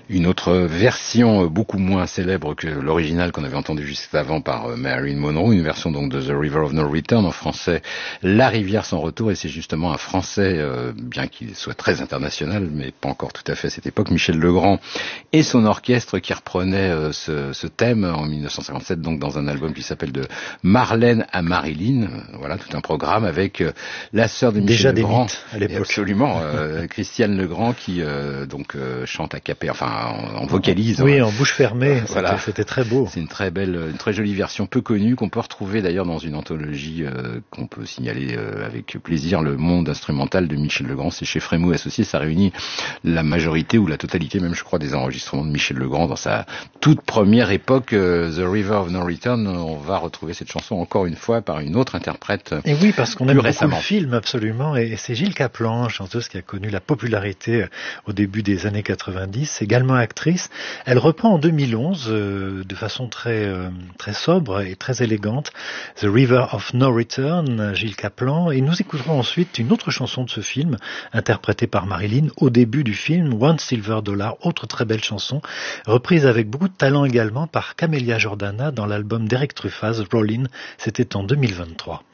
Une autre version beaucoup moins célèbre que l'original qu'on avait entendu juste avant par Marilyn Monroe, une version donc de The River of No Return, en français La rivière sans retour, et c'est justement un français, bien qu'il soit très international, mais pas encore tout à fait à cette époque, Michel Legrand et son orchestre qui reprenait ce thème en 1957, donc dans un album qui s'appelle De Marlène à Marilyn, voilà, tout un programme avec la sœur de Michel Legrand, à l'époque. Absolument, Christiane Legrand qui chante à capé, enfin en vocalise. Oui, en bouche fermée. Voilà. C'était très beau. C'est une très jolie version peu connue qu'on peut retrouver d'ailleurs dans une anthologie qu'on peut signaler avec plaisir, Le Monde instrumental de Michel Legrand. C'est chez Frémaux Associés. Ça réunit la majorité ou la totalité même, je crois, des enregistrements de Michel Legrand dans sa toute première époque. The River of No Return. On va retrouver cette chanson encore une fois par une autre interprète. Et oui, parce qu'on aime beaucoup récemment le film, absolument. Et c'est Gilles Caplan, chanteuse qui a connu la popularité au début des années 90, également actrice. Elle reprend en 2011, de façon très sobre et très élégante, The River of No Return, Gilles Caplan. Et nous écouterons ensuite une autre chanson de ce film, interprétée par Marilyn au début du film, One Silver Dollar, autre très belle chanson, reprise avec beaucoup de talent également par Camélia Jordana dans l'album d'Eric Truffaz, Rollin'. C'était en 2023.